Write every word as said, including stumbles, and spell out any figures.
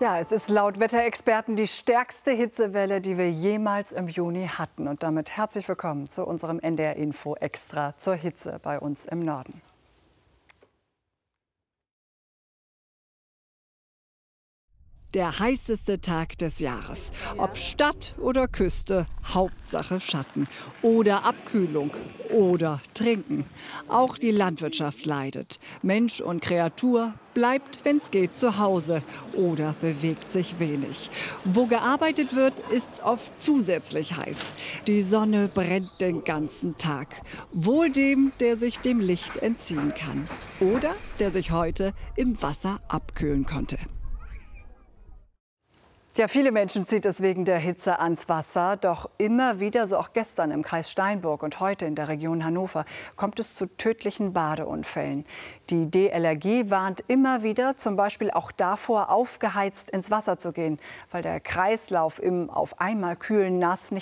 Ja, es ist laut Wetterexperten die stärkste Hitzewelle, die wir jemals im Juni hatten. Und damit herzlich willkommen zu unserem N D R Info Extra zur Hitze bei uns im Norden. Der heißeste Tag des Jahres. Ob Stadt oder Küste, Hauptsache Schatten. Oder Abkühlung oder Trinken. Auch die Landwirtschaft leidet. Mensch und Kreatur bleibt, wenn es geht, zu Hause oder bewegt sich wenig. Wo gearbeitet wird, ist es oft zusätzlich heiß. Die Sonne brennt den ganzen Tag. Wohl dem, der sich dem Licht entziehen kann. Oder der sich heute im Wasser abkühlen konnte. Ja, viele Menschen zieht es wegen der Hitze ans Wasser. Doch immer wieder, so auch gestern im Kreis Steinburg und heute in der Region Hannover, kommt es zu tödlichen Badeunfällen. Die D L R G warnt immer wieder, zum Beispiel auch davor, aufgeheizt ins Wasser zu gehen, weil der Kreislauf im auf einmal kühlen Nass nicht